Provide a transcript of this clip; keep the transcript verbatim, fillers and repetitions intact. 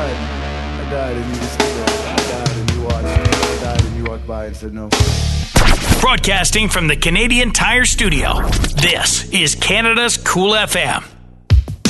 died. I died and you just stood there. I died and you watched. I died and you walked by and said no. Broadcasting from the Canadian Tire Studio, this is Canada's Cool F M.